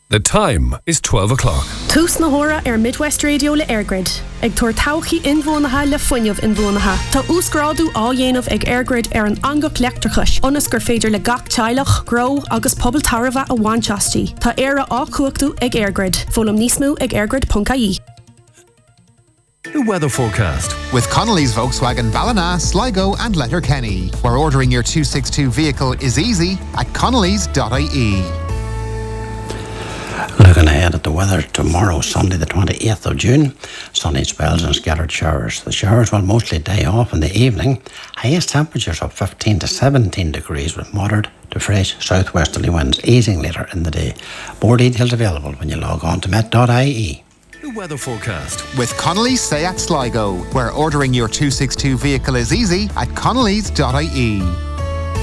The time is 12 o'clock. Tús na hora Midwest Radio le Airgrid. Ag tuair tauchaí inmhónatha le foiineamh inmhónatha. Tá úsgráadú á dhéanamh ag Airgrid an angach leachtarchais. Onas gur féidir le gach teilech, grow agus pobl tarbha a bhainteastí. Tá éire á cuachtú ag Airgrid. Fólam níos mó ag airgrid.ie. The weather forecast. With Connolly's Volkswagen Ballina, Sligo and Letterkenny, where ordering your 262 vehicle is easy at connellys.ie. Looking ahead at the weather tomorrow, Sunday the 28th of June, sunny spells and scattered showers. The showers will mostly die off in the evening. Highest temperatures of 15 to 17 degrees with moderate to fresh southwesterly winds easing later in the day. More details available when you log on to met.ie. The weather forecast. With Connolly's Say at Sligo, where ordering your 262 vehicle is easy at connellys.ie.